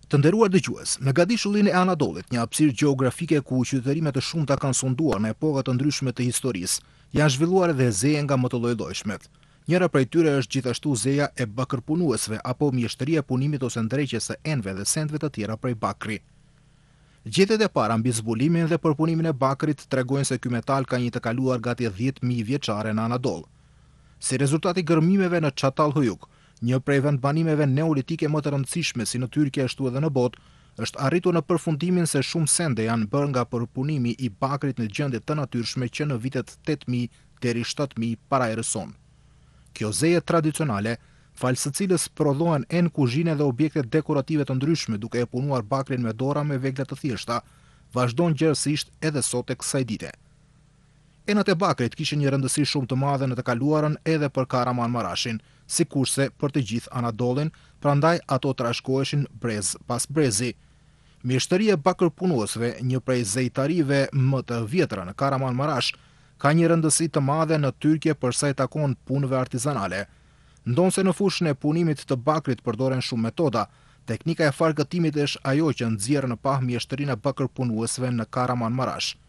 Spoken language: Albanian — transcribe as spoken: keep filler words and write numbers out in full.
Të nderuar dëgjues, në Gadishullin e Anadollit, një hapësirë gjeografike ku qytetërime të shumta kanë sunduar në epoka të ndryshme të historisë, janë zhvilluar edhe zeje nga më të lloj-llojshmet. Njëra prej tyre është gjithashtu zeja e bakërpunuesve apo mjeshtëria e punimit ose ndrejqjes së enëve dhe sendve të tjera prej bakri. Gjetjet e para mbi zbulimin dhe përpunimin e bakrit tregojnë se ky metal ka një të kaluar gati dhjetë mijë vjeçare në Anadol. Si rezultat i gërmimeve në Çatalhojuk, një prej vendbanimeve neolitike më të rëndësishme si në Tyrkje ashtu edhe në botë, është arritur në përfundimin se shumë sende janë bërë nga përpunimi i bakrit në gjendje të natyrshme që në vitet tetë mijë deri shtatë mijë para erës sonë. Kjo zeje tradicionale, falë së cilës prodhohen enë kuzhine dhe objekte dekorative të ndryshme duke e punuar bakrin me dora me vegla të thjeshta, vazhdon gjerësisht edhe sot e kësaj dite. Enët e bakrit kishin një rëndësi shumë të madhe në të kaluarën edhe për Kahramanmarashin, sikurse për të gjithë Anadollin, prandaj ato trashëgoheshin brez pas brezi. Mjeshtëria e bakërpunuesve, një prej zejtarive më të vjetra në Kahramanmarash, ka një rëndësi të madhe në Tyrkje për sa i takon punëve artizanale. Ndonse në fushën e punimit të bakrit përdoren shumë metoda, teknika e fargëtimit është ajo që nxjerr në pah mjeshtërinë e bakërpunuesve në Kahramanmarash.